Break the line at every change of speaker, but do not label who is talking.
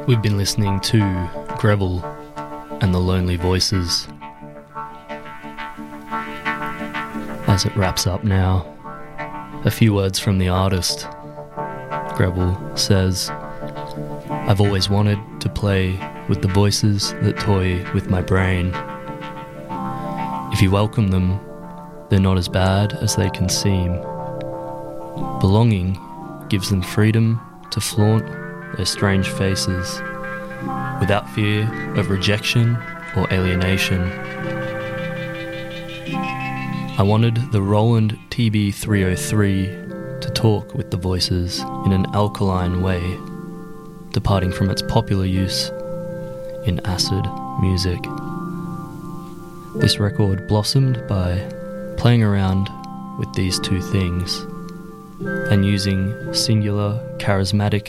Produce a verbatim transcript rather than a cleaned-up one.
We've been listening to Greville and the Lonely Voices. As it wraps up now, a few words from the artist. Greville says, "I've always wanted to play with the voices that toy with my brain. If you welcome them, they're not as bad as they can seem. Belonging gives them freedom to flaunt their strange faces without fear of rejection or alienation. I wanted the Roland T B three oh three to talk with the voices in an alkaline way, departing from its popular use in acid music. This record blossomed by playing around with these two things and using singular, charismatic